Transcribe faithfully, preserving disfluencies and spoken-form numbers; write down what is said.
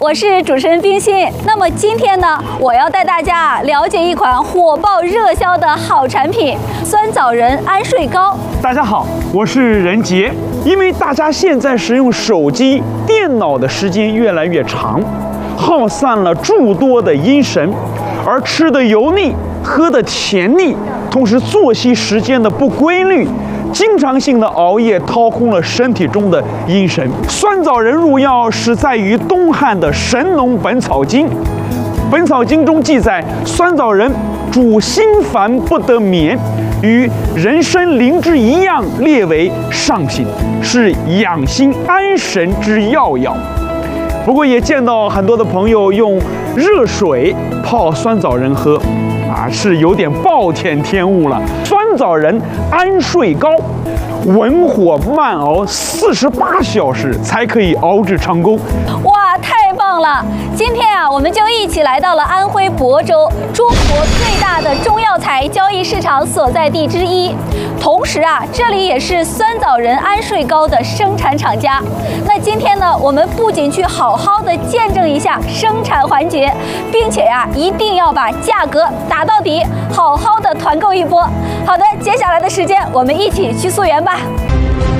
我是主持人冰心。那么今天呢，我要带大家了解一款火爆热销的好产品——酸枣仁安睡膏。 大家好，我是任杰。因为大家现在使用手机、电脑的时间越来越长，耗散了诸多的阴神，而吃的油腻，喝的甜腻，同时作息时间的不规律，经常性的熬夜掏空了身体中的阴神。酸枣仁入药是在于东汉的《神农本草经》。《本草经》中记载，酸枣仁主心烦不得眠，与人参、灵芝一样，列为上品，是养心安神之要药。不过也见到很多的朋友用热水泡酸枣仁喝，啊，是有点暴殄天物了。酸枣仁安睡膏，文火慢熬四十八小时才可以熬制成功。 哇，太棒了！今天啊，我们就一起来到了安徽亳州，中国最大的中药材交易市场所在地之一。同时啊，这里也是酸枣仁安睡膏的生产厂家。那今天呢，我们不仅去好好的见证一下生产环节，并且呀、啊，一定要把价格打到底，好好的团购一波。好的，接下来的时间，我们一起去溯源吧。